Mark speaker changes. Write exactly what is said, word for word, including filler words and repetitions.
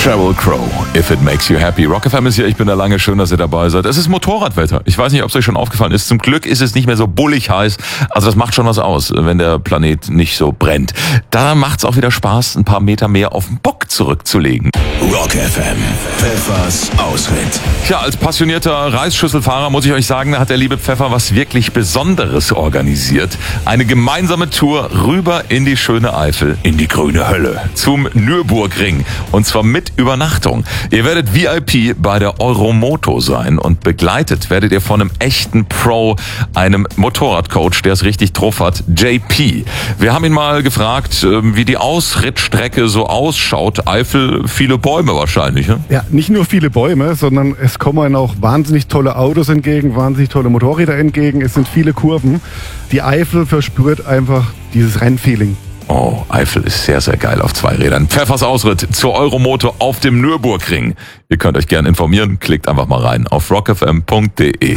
Speaker 1: Sheryl Crow, If It Makes You Happy. Rock F M ist hier, ich bin da lange, schön, dass ihr dabei seid. Es ist Motorradwetter. Ich weiß nicht, ob es euch schon aufgefallen ist. Zum Glück ist es nicht mehr so bullig heiß. Also das macht schon was aus, wenn der Planet nicht so brennt. Da macht es auch wieder Spaß, ein paar Meter mehr auf den Bock zurückzulegen.
Speaker 2: Rock F M, Pfeffers Ausritt.
Speaker 1: Tja, als passionierter Reisschüsselfahrer muss ich euch sagen, da hat der liebe Pfeffer was wirklich Besonderes organisiert. Eine gemeinsame Tour rüber in die schöne Eifel, in die grüne Hölle, zum Nürburgring. Und zwar mit Übernachtung. Ihr werdet V I P bei der Euromoto sein und begleitet werdet ihr von einem echten Pro, einem Motorradcoach, der es richtig drauf hat, J P. Wir haben ihn mal gefragt, wie die Ausrittstrecke so ausschaut. Eifel, viele Bäume wahrscheinlich, ne?
Speaker 3: Ja, nicht nur viele Bäume, sondern es kommen auch wahnsinnig tolle Autos entgegen, wahnsinnig tolle Motorräder entgegen. Es sind viele Kurven. Die Eifel verspürt einfach dieses Rennfeeling.
Speaker 1: Oh, Eifel ist sehr, sehr geil auf zwei Rädern. Pfeffers Ausritt zur Euromoto auf dem Nürburgring. Ihr könnt euch gerne informieren. Klickt einfach mal rein auf rock f m punkt d e.